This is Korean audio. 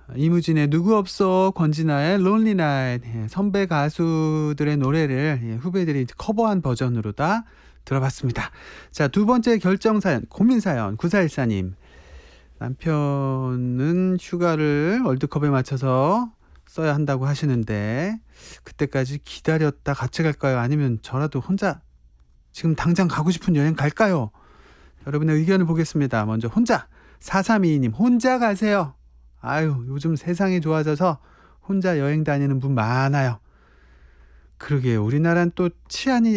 이무진의 누구 없어, 권진아의 론리 나잇. 선배 가수들의 노래를 후배들이 커버한 버전으로 다 들어봤습니다. 자, 두 번째 결정사연, 고민사연 9414님. 남편은 휴가를 월드컵에 맞춰서 써야 한다고 하시는데 그때까지 기다렸다 같이 갈까요? 아니면 저라도 혼자 지금 당장 가고 싶은 여행 갈까요? 여러분의 의견을 보겠습니다. 먼저 혼자. 4322님, 혼자 가세요. 아유, 요즘 세상이 좋아져서 혼자 여행 다니는 분 많아요. 그러게요. 우리나라는 또 치안이